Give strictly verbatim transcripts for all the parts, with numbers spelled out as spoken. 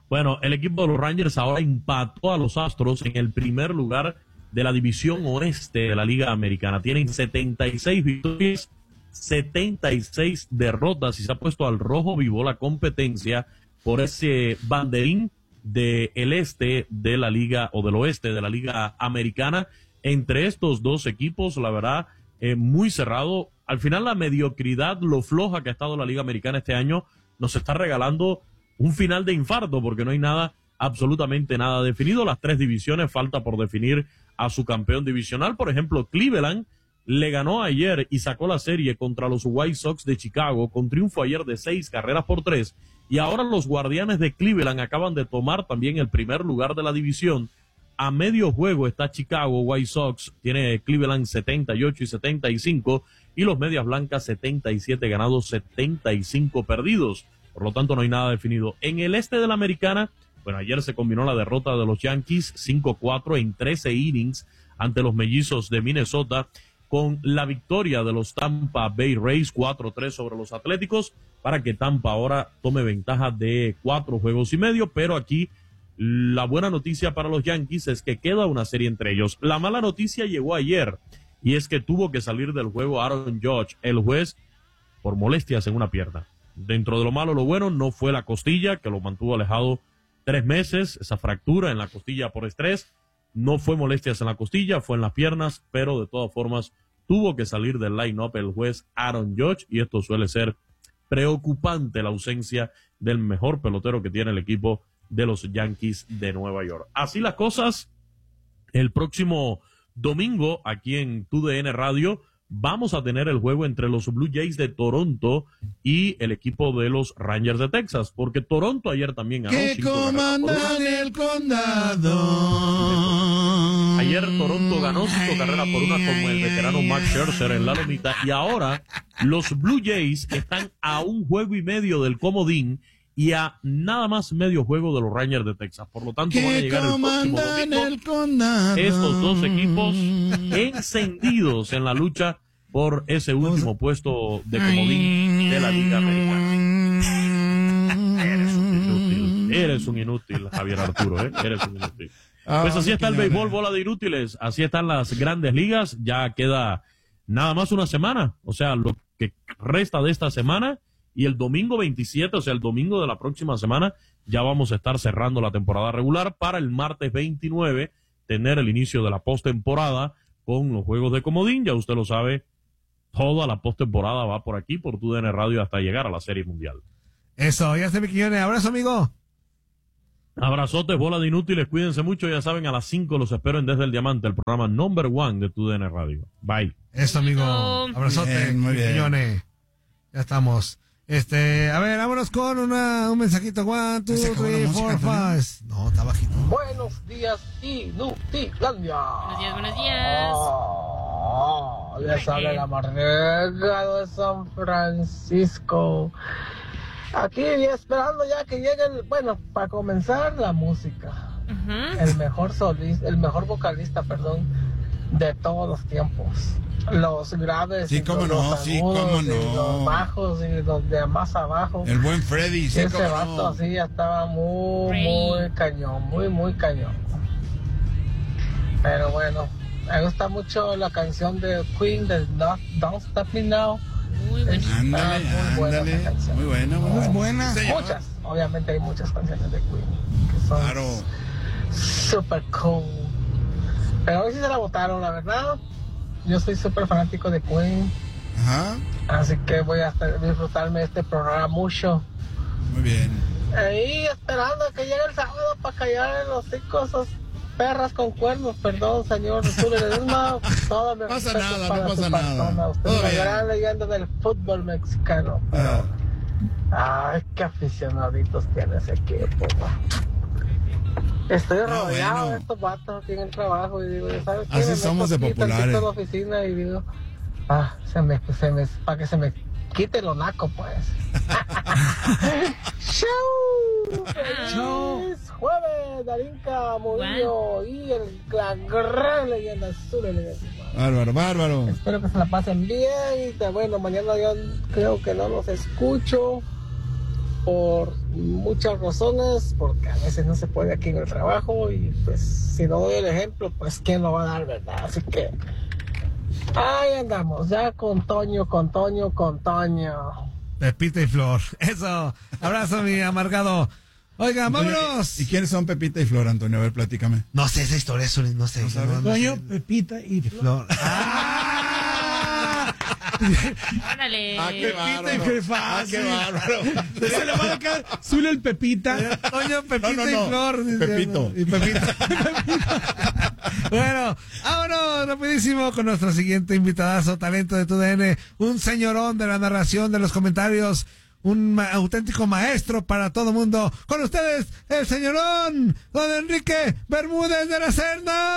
Bueno, el equipo de los Rangers ahora empató a los Astros en el primer lugar de la división oeste de la Liga Americana. Tienen setenta y seis victorias, setenta y seis derrotas y se ha puesto al rojo vivo la competencia por ese banderín del este de la Liga o del oeste de la Liga Americana. Entre estos dos equipos, la verdad, eh, muy cerrado. Al final la mediocridad, lo floja que ha estado la Liga Americana este año, nos está regalando un final de infarto porque no hay nada, absolutamente nada definido. Las tres divisiones, falta por definir a su campeón divisional. Por ejemplo, Cleveland le ganó ayer y sacó la serie contra los White Sox de Chicago con triunfo ayer de seis carreras por tres. Y ahora los Guardianes de Cleveland acaban de tomar también el primer lugar de la división. A medio juego está Chicago White Sox, tiene Cleveland setenta y ocho y setenta y cinco y los Medias Blancas setenta y siete ganados, setenta y cinco perdidos. Por lo tanto no hay nada definido. En el este de la Americana, bueno, ayer se combinó la derrota de los Yankees cinco cuatro en trece innings ante los Mellizos de Minnesota con la victoria de los Tampa Bay Rays cuatro tres sobre los Atléticos para que Tampa ahora tome ventaja de cuatro juegos y medio, pero aquí la buena noticia para los Yankees es que queda una serie entre ellos. La mala noticia llegó ayer y es que tuvo que salir del juego Aaron Judge, el juez, por molestias en una pierna. Dentro de lo malo, lo bueno no fue la costilla, que lo mantuvo alejado tres meses, esa fractura en la costilla por estrés. No fue molestias en la costilla, fue en las piernas, pero de todas formas tuvo que salir del line-up el juez Aaron Judge y esto suele ser preocupante, la ausencia del mejor pelotero que tiene el equipo de los Yankees de Nueva York. Así las cosas, el próximo domingo aquí en T D N Radio vamos a tener el juego entre los Blue Jays de Toronto y el equipo de los Rangers de Texas, porque Toronto ayer también ganó. ¡Que comandan el condado! Ayer Toronto ganó cinco carreras por una con el veterano Max Scherzer en la lomita y ahora los Blue Jays están a un juego y medio del comodín y a nada más medio juego de los Rangers de Texas. Por lo tanto, van a llegar el próximo domingo estos dos equipos encendidos en la lucha por ese último puesto de comodín de la Liga Americana. Eres un inútil, eres un inútil, Javier Arturo, ¿eh? Eres un inútil. Pues así está el béisbol, bola de inútiles, así están las grandes ligas, ya queda nada más una semana, o sea, lo que resta de esta semana. Y el domingo veintisiete, o sea, el domingo de la próxima semana, ya vamos a estar cerrando la temporada regular para el martes veintinueve tener el inicio de la postemporada con los juegos de comodín. Ya usted lo sabe, toda la postemporada va por aquí, por T D N Radio, hasta llegar a la Serie Mundial. Eso, ya está, mi Quiñones. Abrazo, amigo. Abrazotes, bola de inútiles, cuídense mucho. Ya saben, a las cinco los espero en Desde el Diamante, el programa number one de T D N Radio. Bye. Eso, amigo. Abrazote, muy bien. Quiñones. Ya estamos. Este, a ver, vámonos con una, un mensajito. One, two, three, four, five. No, está bajito. Buenos días, Inutilandia. Buenos días, buenos días. Oh, les habla la Marrega de San Francisco. Aquí esperando ya que llegue el, bueno, para comenzar la música. Uh-huh. El mejor solista, el mejor vocalista, perdón, de todos los tiempos. Los graves, sí, cómo no, los sí, agudos, cómo no. Y los bajos y los de más abajo. El buen Freddy, sí, ese cómo vato no. así ya estaba muy, muy cañón, muy, muy cañón. Pero bueno, me gusta mucho la canción de Queen de Don't, Don't Stop Me Now. Muy buena. Ándale, muy buena ándale. esa canción. Muy buena, muy buena. buena. Sí, Muchas, obviamente hay muchas canciones de Queen que son claro. super cool. Pero hoy sí se la votaron, la verdad. Yo soy súper fanático de Queen. Ajá. Así que voy a estar, disfrutarme de este programa mucho. Muy bien. Ahí esperando que llegue el sábado para callar los cinco esos perras con cuernos. Perdón, señor Ledesma. Todo me pasa respeto nada, para no pasa su nada. persona. Usted Todo es una bien. gran leyenda del fútbol mexicano. Pero, Ah. ay, qué aficionaditos tiene ese equipo, man. Estoy rodeado bueno. de estos vatos aquí en el trabajo y digo, ¿sabes qué? Así Me somos meto de aquí tantito populares. en la oficina y digo, ah, se me, se me, para que se me quite lo naco, pues. ¡Show! ¡Feliz jueves! Darinka Murillo y el, la gran leyenda azul. Bárbaro, bárbaro. Espero que se la pasen bien. Y bueno, mañana yo creo que no los escucho. por muchas razones, porque a veces no se puede aquí en el trabajo y pues si no doy el ejemplo, pues quién lo va a dar, ¿verdad? Así que ahí andamos, ya con Toño, con Toño, con Toño. Pepita y Flor. Eso. Abrazo, mi amargado. Oiga, Antonio, vámonos. ¿Y quiénes son Pepita y Flor, Antonio? A ver, platícame. No sé esa historia, eso no sé. ¿No sabes? No, no Toño, sé. Pepita y Flor. ¡Ah! Órale. Ah, qué Pepita y bárbaro. Flor. Ah, qué bárbaro. Se le va a quedar Zul el Pepita. Toño, Pepita No, no, y no. Flor. dice, Pepito. Y Pepito. Bueno, vámonos rapidísimo con nuestro siguiente invitadazo, talento de T U D N, un señorón de la narración, de los comentarios, un ma- auténtico maestro para todo mundo. Con ustedes, el señorón, don Enrique Bermúdez de la Serna.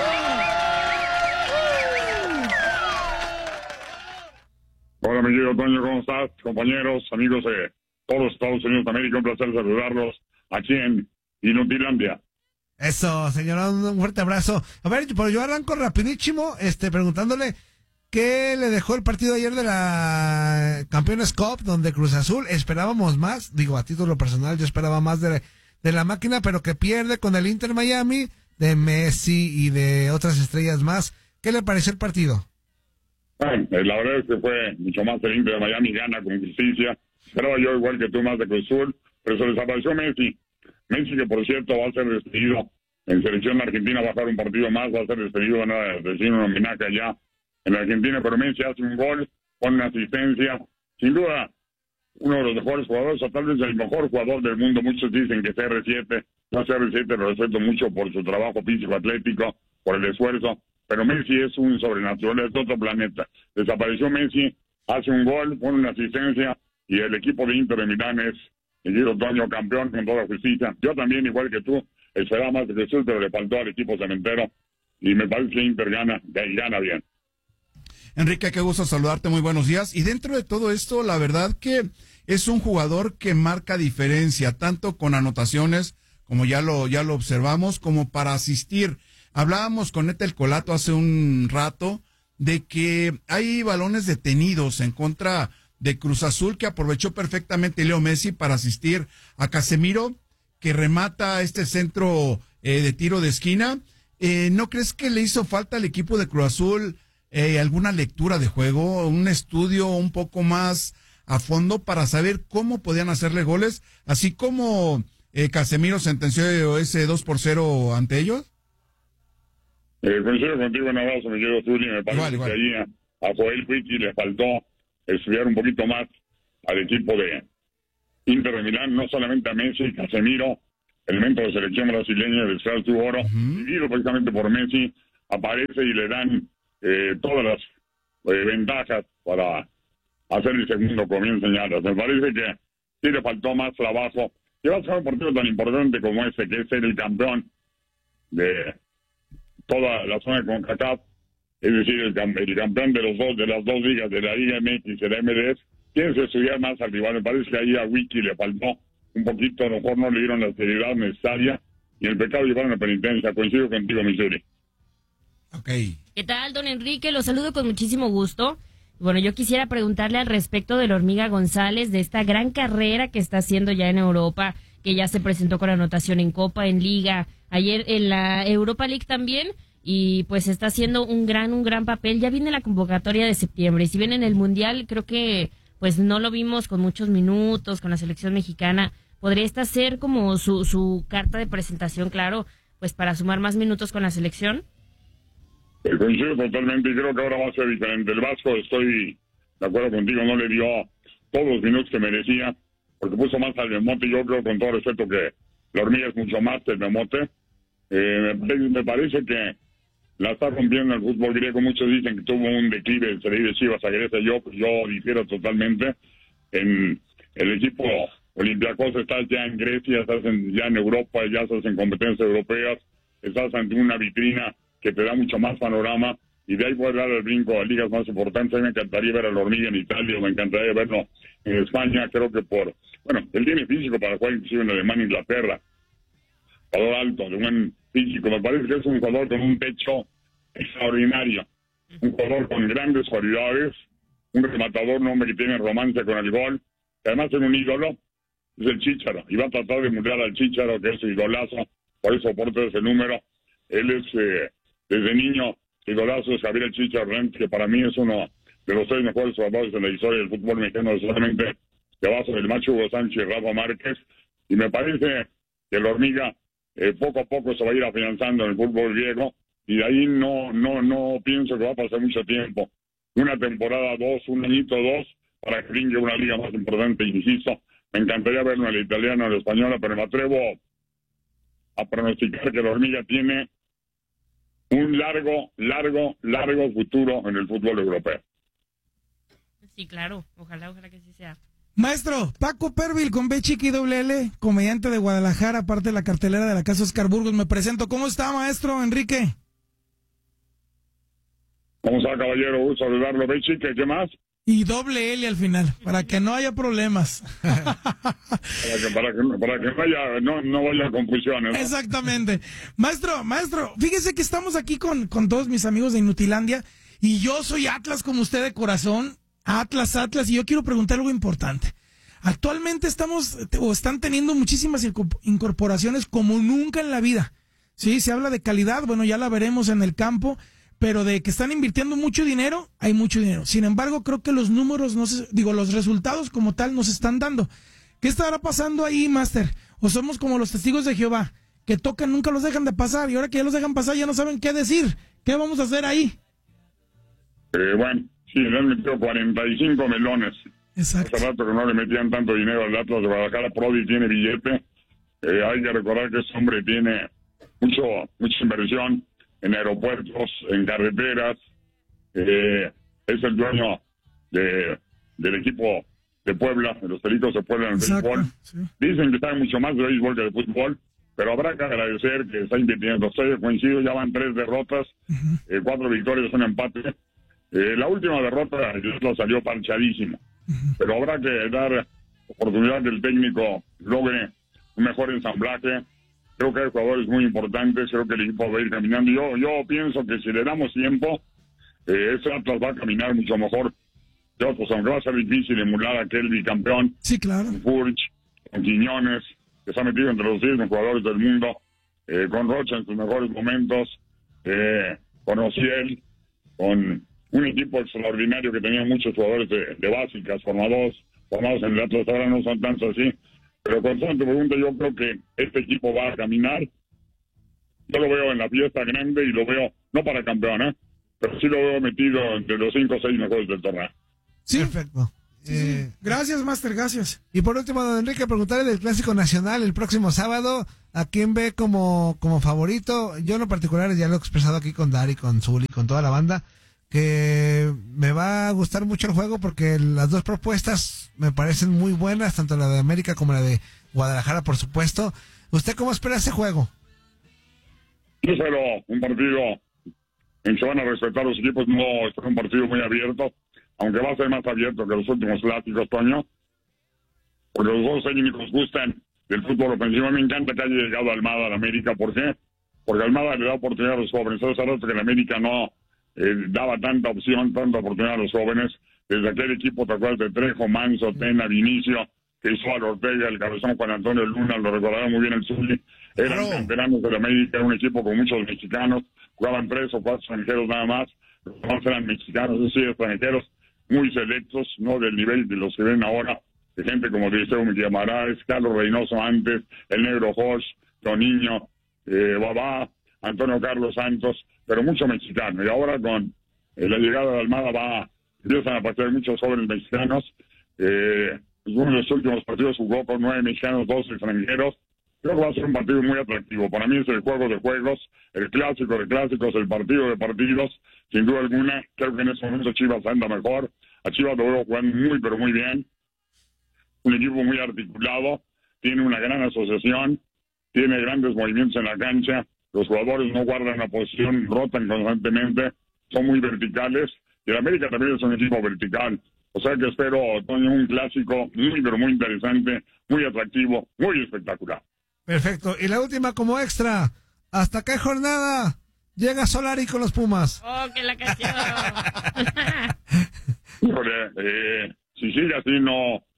Hola, mi querido Toño, ¿cómo estás? Compañeros, amigos de todos los Estados Unidos de América, un placer saludarlos aquí en Inutilandia. Eso, señorón, un fuerte abrazo. A ver, pero yo arranco rapidísimo, este, preguntándole qué le dejó el partido ayer de la Campeones Cup, donde Cruz Azul esperábamos más, digo, a título personal, yo esperaba más de, de la máquina, pero que pierde con el Inter Miami, de Messi y de otras estrellas más. ¿Qué le pareció el partido? Bueno, eh, la verdad es que fue mucho más el Inter de Miami, gana con justicia. Esperaba yo, igual que tú, más de Cruz Azul, pero se les apareció Messi. Messi, que por cierto va a ser despedido en selección argentina, va a jugar un partido más, va a ser despedido, van a decir un homenaje allá en la Argentina, pero Messi hace un gol, pone una asistencia, sin duda uno de los mejores jugadores, o tal vez el mejor jugador del mundo. Muchos dicen que C R siete, no C R siete lo respeto mucho por su trabajo físico atlético, por el esfuerzo, pero Messi es un sobrenatural, es de otro planeta. Desapareció Messi, hace un gol, pone una asistencia, y el equipo de Inter de Milán es el Guido Toño campeón con toda justicia. Yo también, igual que tú, esperaba más de Jesús, pero le faltó al equipo cementero, y me parece que Inter gana, y gana bien. Enrique, qué gusto saludarte, muy buenos días. Y dentro de todo esto, la verdad que es un jugador que marca diferencia, tanto con anotaciones, como ya lo, ya lo observamos, como para asistir. Hablábamos con Etel Colato hace un rato de que hay balones detenidos en contra de Cruz Azul que aprovechó perfectamente Leo Messi para asistir a Casemiro, que remata este centro eh, de tiro de esquina. Eh, ¿No crees que le hizo falta al equipo de Cruz Azul eh, alguna lectura de juego, un estudio un poco más a fondo para saber cómo podían hacerle goles, así como eh, Casemiro sentenció ese dos por cero ante ellos? Eh, coincido contigo, un abrazo, mi querido Zuli. Me parece Igual, igual. que ahí a, a Joel Wiki le faltó estudiar un poquito más al equipo de Inter de Milán, no solamente a Messi, Casemiro, elemento de selección brasileña del Celso Oro, Uh-huh. vivido precisamente por Messi, aparece y le dan eh, todas las eh, ventajas para hacer el segundo comienzo en alas. Me parece que sí le faltó más trabajo. Y va a ser un partido tan importante como ese, que es ser el campeón de toda la zona de CONCACAF, es decir, el, cam- el campeón de los dos, de las dos ligas, de la Liga M X y de la M D S. Tienes que estudiar más al rival. Me parece que ahí a Wiki le faltó un poquito, a lo mejor no le dieron la seriedad necesaria, y el pecado llevaron a penitencia. Coincido contigo, Missouri. Ok. ¿Qué tal, don Enrique? Lo saludo con muchísimo gusto. Bueno, yo quisiera preguntarle al respecto de la Hormiga González, de esta gran carrera que está haciendo ya en Europa, que ya se presentó con anotación en Copa, en Liga, ayer en la Europa League también, y pues está haciendo un gran, un gran papel. Ya viene la convocatoria de septiembre, y si bien en el Mundial creo que pues no lo vimos con muchos minutos, con la selección mexicana, podría esta ser como su, su carta de presentación, claro, pues para sumar más minutos con la selección. Eh, coincido totalmente, y creo que ahora va a ser diferente. El Vasco, estoy de acuerdo contigo, no le dio todos los minutos que merecía, porque puso más al Memote. Yo creo, con todo respeto, que la Hormiga es mucho más que el Memote. Eh, me, parece, me parece que la está rompiendo el fútbol griego. Muchos dicen que tuvo un declive, se le dice Chivas a Grecia. Yo, yo difiero totalmente. En el equipo Olympiacos estás ya en Grecia, estás en, ya en Europa, ya estás en competencias europeas, estás ante una vitrina que te da mucho más panorama, y de ahí puedes dar el brinco a ligas más importantes. A mí me encantaría ver a la Hormiga en Italia, me encantaría verlo en España. Creo que por, bueno, él tiene físico para jugar inclusive en Alemania, Inglaterra, jugador alto, de buen físico. Me parece que es un jugador con un techo extraordinario, un jugador con grandes cualidades, un rematador, un hombre que tiene romance con el gol, que además es un ídolo, es el Chícharo, y va a tratar de emular al Chícharo, que es su idolazo, por eso porta ese número. Él es, eh, desde niño, idolazo es Javier el Chícharo Hernández, que para mí es uno de los tres mejores jugadores en la historia del fútbol mexicano, solamente debajo del Macho Hugo Sánchez y Rafa Márquez, y me parece que la Hormiga eh, poco a poco se va a ir afianzando en el fútbol griego, y de ahí no, no, no pienso que va a pasar mucho tiempo, una temporada, dos, un añito, dos, para que brinque una liga más importante, insisto. Me encantaría verlo en la italiana o en la española, pero me atrevo a pronosticar que la Hormiga tiene un largo, largo, largo futuro en el fútbol europeo. Sí, claro. Ojalá, ojalá que sí sea. Maestro, Paco Pervil con B chica y doble L, comediante de Guadalajara, parte de la cartelera de la Casa Oscar Burgos. Me presento. ¿Cómo está, maestro Enrique? ¿Cómo está, caballero? Gusto saludarlo. ¿Ve, chica? ¿Qué más? Y doble L al final, para que no haya problemas. para, que, para, que, para que no haya, no, no vaya confusiones, ¿no? Exactamente. Maestro, maestro, fíjese que estamos aquí con, con todos mis amigos de Inutilandia, y yo soy Atlas como usted de corazón, Atlas, Atlas, y yo quiero preguntar algo importante. Actualmente estamos, o están teniendo muchísimas incorporaciones como nunca en la vida. Sí, se habla de calidad, bueno, ya la veremos en el campo, pero de que están invirtiendo mucho dinero, hay mucho dinero. Sin embargo, creo que los números, no se, digo, los resultados como tal nos están dando. ¿Qué estará pasando ahí, Master? ¿O somos como los testigos de Jehová, que tocan, nunca los dejan de pasar, y ahora que ya los dejan pasar ya no saben qué decir? ¿Qué vamos a hacer ahí? Eh, bueno, sí, le han metido cuarenta y cinco melones. Exacto. Hace rato que no le metían tanto dinero al Atlas de Guadalajara. Prodi tiene billete. Eh, hay que recordar que ese hombre tiene mucho mucha inversión en aeropuertos, en carreteras, eh, es el dueño de, del equipo de Puebla, de los Pericos de Puebla en el Exacto, béisbol. sí. Dicen que sabe mucho más de béisbol que de fútbol, pero habrá que agradecer que está invirtiendo. Estoy coincido, ya van tres derrotas, uh-huh. eh, cuatro victorias, un empate. Eh, la última derrota lo salió parchadísimo, uh-huh. pero habrá que dar oportunidad que el técnico logre un mejor ensamblaje. Creo que hay jugadores muy importantes, creo que el equipo va a ir caminando. Yo yo pienso que si le damos tiempo, eh, ese Atlas va a caminar mucho mejor. Yo, pues aunque va a ser difícil emular a aquel bicampeón, sí, claro, con Furch, con Quiñones, que se ha metido entre los diez jugadores del mundo, eh, con Rocha en sus mejores momentos, eh, con Ociel, con un equipo extraordinario que tenía muchos jugadores de, de básicas, formados, formados en el Atlas, ahora no son tantos así. Pero con tu pregunta, yo creo que este equipo va a caminar. Yo lo veo en la fiesta grande y lo veo, no para campeón, ¿eh? Pero sí lo veo metido entre los cinco o seis mejores del torneo. Sí, perfecto. Sí, eh, sí. Gracias, Master, gracias. Y por último, don Enrique, preguntarle del Clásico Nacional el próximo sábado, ¿a quién ve como, como favorito? Yo en lo particular ya lo he expresado aquí con Dari, con Zuli, con toda la banda, que me va a gustar mucho el juego porque las dos propuestas me parecen muy buenas, tanto la de América como la de Guadalajara, por supuesto. ¿Usted cómo espera ese juego? Yo espero un partido en que van a respetar los equipos, no es un partido muy abierto, aunque va a ser más abierto que los últimos clásicos, Toño, porque los dos técnicos gustan del fútbol ofensivo. Me encanta que haya llegado Almada a la América. ¿Por qué? Porque Almada le da oportunidad a los jóvenes. Hace rato que la América no Eh, daba tanta opción, tanta oportunidad a los jóvenes. Desde aquel equipo, te acuerdas de Trejo, Manso, Tena, Vinicio, que hizo a Ortega, el cabezón Juan Antonio Luna, lo recordará muy bien el Zuli. Eran claro. Canteranos de la América, era un equipo con muchos mexicanos, jugaban tres o cuatro extranjeros nada más, los demás eran mexicanos, es decir, extranjeros muy selectos, no del nivel de los que ven ahora, de gente como Dirceu Miguel Maraes, Carlos Reynoso antes, el Negro Josh, Toniño, eh, Babá, Antonio Carlos Santos, pero mucho mexicano. Y ahora con eh, la llegada de Almada va, empiezan a aparecer muchos jóvenes mexicanos. Eh, uno de los últimos partidos jugó con nueve mexicanos, dos extranjeros. Creo que va a ser un partido muy atractivo. Para mí es el juego de juegos, el clásico de clásicos, el partido de partidos. Sin duda alguna, creo que en ese momento Chivas anda mejor. A Chivas lo veo jugando muy, pero muy bien. Un equipo muy articulado, tiene una gran asociación, tiene grandes movimientos en la cancha. Los jugadores no guardan la posición, rotan constantemente, son muy verticales. Y el América también es un equipo vertical. O sea que espero, Toño, un clásico muy, pero muy interesante, muy atractivo, muy espectacular. Perfecto. Y la última como extra. ¿Hasta qué jornada llega Solari con los Pumas? ¡Oh, que la canción! Híjole, eh, si sigue así no,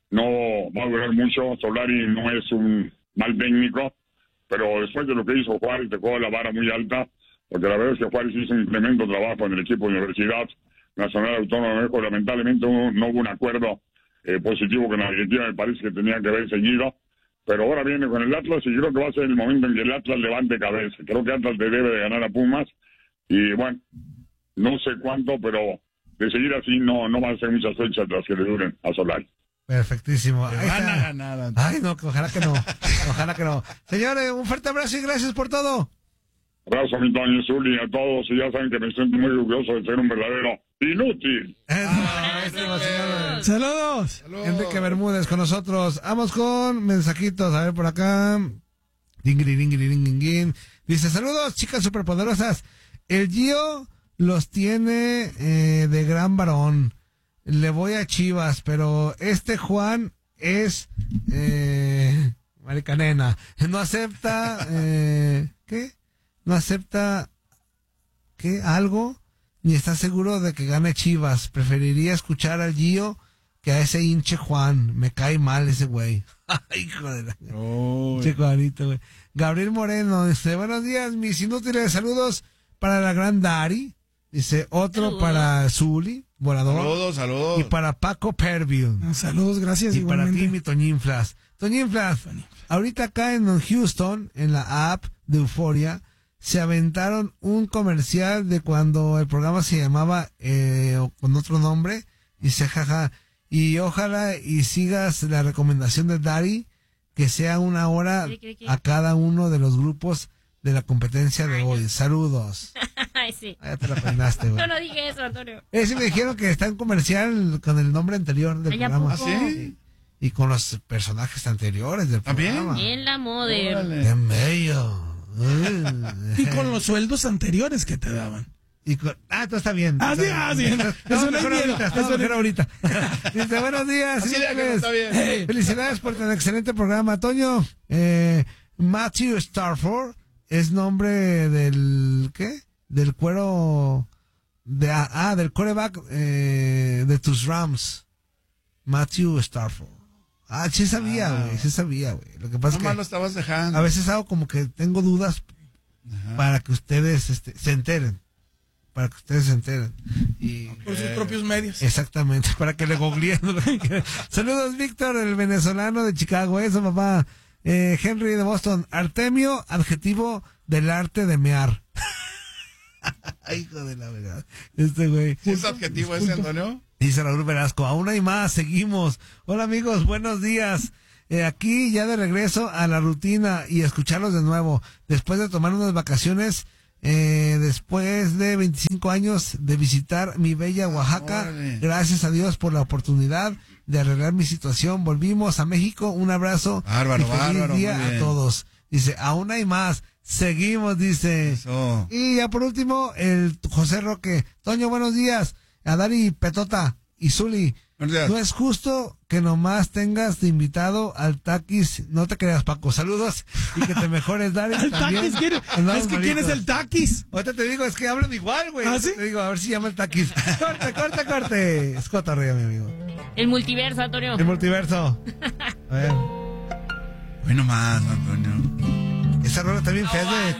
no va a durar mucho. Solari no es un mal técnico, pero después de lo que hizo Juárez, dejó la vara muy alta, porque la verdad es que Juárez hizo un tremendo trabajo en el equipo de Universidad Nacional Autónoma de México. Lamentablemente no, no hubo un acuerdo eh, positivo con la directiva, me parece que tenía que haber seguido, pero ahora viene con el Atlas y creo que va a ser el momento en que el Atlas levante cabeza. Creo que Atlas le debe de ganar a Pumas y bueno, no sé cuánto, pero de seguir así no, no van a ser muchas fechas las que le duren a Solari. Perfectísimo. Ahí Van está. a ganar. Ay, no, que ojalá que no. Ojalá que no. Señores, un fuerte abrazo y gracias por todo. Abrazo a mi Toño Zuli y a todos, y ya saben que me siento muy orgulloso de ser un verdadero inútil. Eso, señores. Saludos. Enrique Bermúdez con nosotros. Vamos con mensajitos. A ver por acá. Dingri, dingri, dingri, dingri. Dice, saludos, chicas superpoderosas. El Gio los tiene eh, de gran varón. Le voy a Chivas, pero este Juan es eh, maricanena. No acepta eh, ¿qué? No acepta ¿qué? Algo, ni está seguro de que gane Chivas. Preferiría escuchar al Gio que a ese hinche Juan. Me cae mal ese güey. Hijo de la... Oh, Che Juanito, güey. Gabriel Moreno dice, buenos días, mis inútiles, saludos para la gran Dari. Dice, otro Saludos. para Zuli, volador. saludos, saludos. Y para Paco Perville. Saludos, gracias. Y para igualmente. ti, mi Toñinflas. Toñinflas, ahorita acá en Houston, en la app de Euforia, se aventaron un comercial de cuando el programa se llamaba eh, o con otro nombre. Dice, jaja, y ojalá y sigas la recomendación de Dari, que sea una hora ¿Qué, qué, qué? a cada uno de los grupos de la competencia de hoy. Saludos. Ay, sí. Ah, ya te la peinaste, güey. Yo no dije eso, Antonio. Eh, sí me dijeron que está en comercial con el nombre anterior del Ay, ¿a programa. poco? ¿Ah, sí? Y con los personajes anteriores del ¿También? programa. En la moda. Órale. ¡Qué bello! Y con los sueldos anteriores que te daban. Y con- ah, todo está bien. Ah, sí, ah, sí. Estamos Eso no hay mejor miedo. ahorita, estamos Eso no- mejor ahorita. Dice, buenos días. Así de que no señores. está bien. Hey. Felicidades por tan excelente programa, Toño. Eh, Matthew Stafford es nombre del, ¿qué? Del cuero, de, ah, del quarterback eh, de tus Rams. Matthew Stafford. Ah, sí sabía, Ah. güey, sí sabía, güey. Lo que pasa Nomás es lo que estabas dejando. a veces hago como que tengo dudas para que ustedes este, se enteren. Para que ustedes se enteren. Y Por sus propios medios. exactamente, para que le googleen. lo que quieran. Saludos, Víctor, el venezolano de Chicago. Eso, papá. Eh, Henry de Boston. Artemio, adjetivo del arte de mear. Ay, hijo de la verdad. Este güey. ¿Sí es adjetivo ese, Antonio? Dice Raúl Velasco, aún hay más, seguimos. Hola amigos, buenos días. Eh, aquí ya de regreso a la rutina y escucharlos de nuevo. Después de tomar unas vacaciones, eh, después de veinticinco años de visitar mi bella Oaxaca, Órale. gracias a Dios por la oportunidad de arreglar mi situación. Volvimos a México, un abrazo. Bárbaro, y feliz bárbaro, día muy a bien. todos. Dice, aún hay más, seguimos, dice. Eso. Y ya por último, el José Roque. Toño, buenos días. A Dari Petota y Zuli. Buenos días. No es justo que nomás tengas de invitado al Taquis. No te creas, Paco. Saludos y que te mejores, Dari. El también. taquis, ¿quién? Andamos Es que ¿quién es malitos. el taquis? Ahorita te digo, es que hablan igual, güey. ¿Ah, Ahorita sí? Te digo, a ver si llama el Taquis. Corte, corte, corte. Es cotorreo, mi amigo. El multiverso, Antonio. El multiverso. A ver. Bueno más, Antonio. Esa rola está bien fea, es de